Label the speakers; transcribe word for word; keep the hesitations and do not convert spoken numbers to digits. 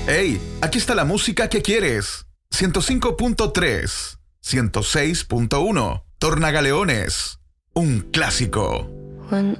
Speaker 1: Hey, aquí está la música que quieres. ciento cinco punto tres, ciento seis punto uno. Tornagaleones, un clásico.
Speaker 2: When